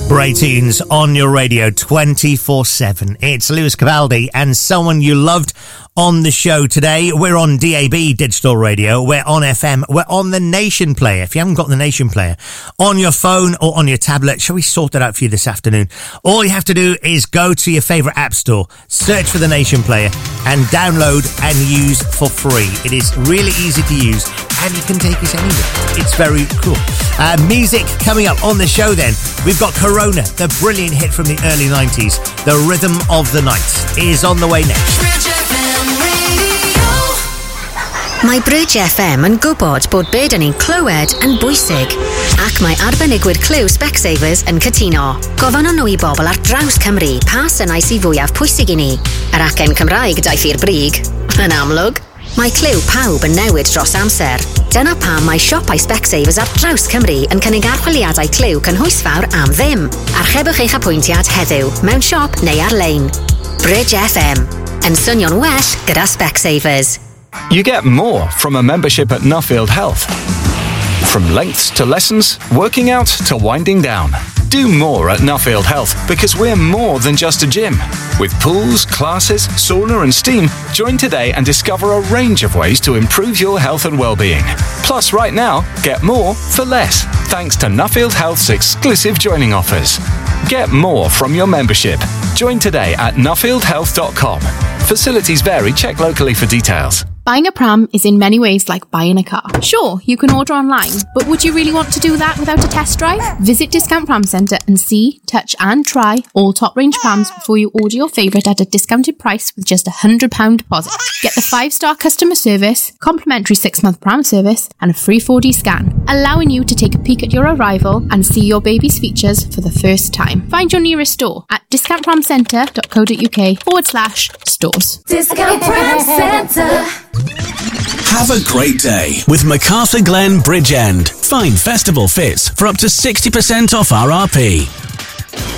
Great tunes on your radio 24/7. It's Lewis Capaldi and someone you loved on the show today. We're on DAB Digital Radio. We're on FM. We're on the Nation Player. If you haven't got the Nation Player on your phone or on your tablet, shall we sort that out for you this afternoon? All you have to do is go to your favourite app store, search for the Nation Player and download and use for free. It is really easy to use and you can take it anywhere. It's very cool. Music coming up on the show then. We've got Corona, the brilliant hit from the early 90s. The Rhythm of the Night is on the way next. Mae Bridge FM yn gwybod bod beth yn ein clywed yn bwysig. Ac mae arbenigwyr Clew Specsavers yn cytuno. Gofyn nhw I bobl ar draws Cymru pa synau sy'n fwyaf pwysig I ni. Yr acen Cymraeg daeth i'r brig. Yn amlwg, mae Clew pawb yn newid dros amser. Dyna pam mae siopau Specsavers ar draws Cymru yn cynnig archwiliadau Clew cynhwysfawr am ddim. Archebwch eich apwyntiad heddiw mewn siop neu ar-lein. Bridge FM. Yn swnio'n well gyda Specsavers. You get more from a membership at Nuffield Health. From lengths to lessons, working out to winding down. Do more at Nuffield Health because we're more than just a gym. With pools, classes, sauna and steam, join today and discover a range of ways to improve your health and well-being. Plus, right now, get more for less, thanks to Nuffield Health's exclusive joining offers. Get more from your membership. Join today at nuffieldhealth.com. Facilities vary. Check locally for details. Buying a pram is in many ways like buying a car. Sure, you can order online, but would you really want to do that without a test drive? Visit Discount Pram Centre and see, touch and try all top-range prams before you order your favourite at a discounted price with just £100 deposit. Get the 5-star customer service, complimentary 6-month pram service and a free 4D scan, allowing you to take a peek at your arrival and see your baby's features for the first time. Find your nearest store at discountpramcentre.co.uk/stores. Discount Pram Centre. Have a great day with MacArthur Glen Bridgend. Find festival fits for up to 60% off RRP.